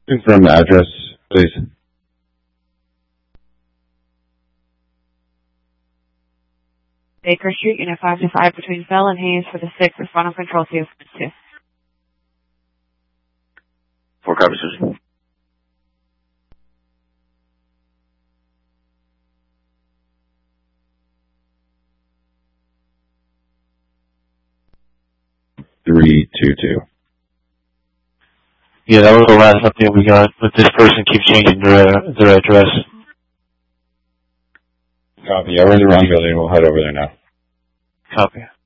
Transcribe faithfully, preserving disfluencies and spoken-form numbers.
Confirm the address, please. Baker Street, Unit five to five between Fell and Hayes for the sixth. Respond on control two. Four copies, Susan. Three two two. Yeah, that was the last update we got, but this person keeps changing their, their address. Copy. Yeah, we're in the wrong building. We'll head over there now. Copy.